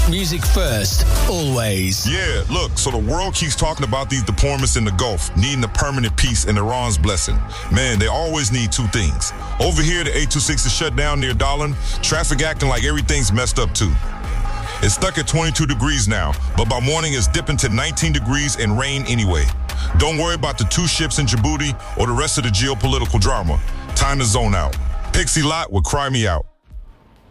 Music first, always. Yeah, look, so the world keeps talking about these deployments in the Gulf, needing a permanent peace and Iran's blessing. Man, they always need two things. Over here, the 826 is shut down near Darlin. Traffic acting like everything's messed up too. It's stuck at 22 degrees now, but by morning it's dipping to 19 degrees and rain anyway. Don't worry about the two ships in Djibouti or the rest of the geopolitical drama. Time to zone out. Pixie Lot will cry me out.